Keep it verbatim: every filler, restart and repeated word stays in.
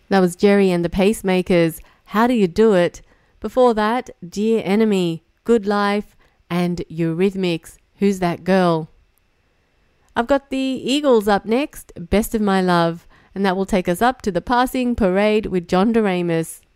That was Jerry and the Pacemakers, How Do You Do It? Before that, Dear Enemy, Good Life, and Eurythmics, Who's That Girl? I've got the Eagles up next, Best of My Love, and that will take us up to the Passing Parade with John Doremus.